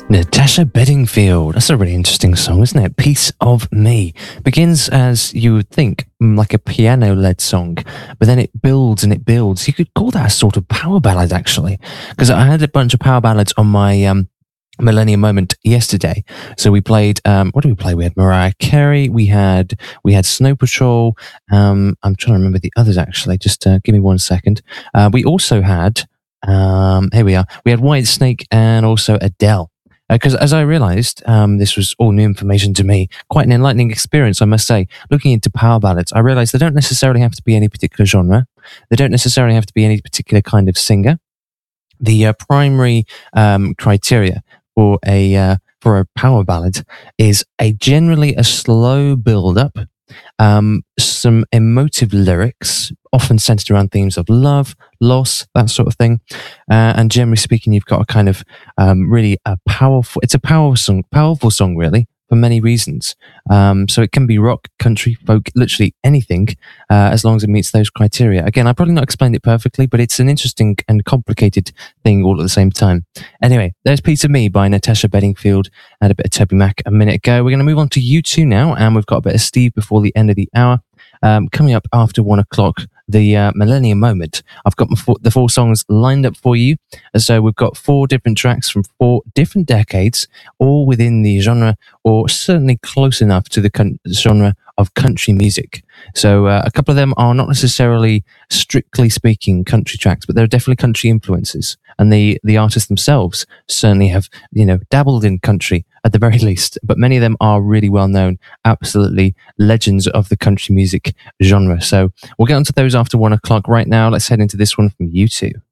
Natasha Bedingfield. That's a really interesting song, isn't it? Piece of Me. Begins as you would think, like a piano-led song, but then it builds and it builds. You could call that a sort of power ballad, actually, because I had a bunch of power ballads on my Millennium Moment yesterday. So we played, what did we play? We had Mariah Carey, we had Snow Patrol. I'm trying to remember the others, actually. Just give me 1 second. We also had, here we are. We had White Snake and also Adele. Because as I realised, this was all new information to me, quite an enlightening experience, I must say. Looking into power ballads, I realised they don't necessarily have to be any particular genre. They don't necessarily have to be any particular kind of singer. The primary criteria for a power ballad is generally a slow build-up, some emotive lyrics, often centered around themes of love, loss, that sort of thing. And generally speaking, you've got a kind of really a powerful, it's a powerful song, really, for many reasons. So it can be rock, country, folk, literally anything, as long as it meets those criteria. Again, I probably not explained it perfectly, but it's an interesting and complicated thing all at the same time. Anyway, there's Piece of Me by Natasha Bedingfield and a bit of Toby Mac a minute ago. We're going to move on to U2 now, and we've got a bit of Steve before the end of the hour. Coming up after 1 o'clock, the Millennium Moment. I've got the 4 songs lined up for you. So we've got 4 different tracks from 4 different decades, all within the genre, or certainly close enough to the genre of country music. So a couple of them are not necessarily, strictly speaking, country tracks, but they're definitely country influences. And the artists themselves certainly have, dabbled in country at the very least. But many of them are really well known, absolutely legends of the country music genre. So we'll get onto those after 1 o'clock. Right now, let's head into this one from U2.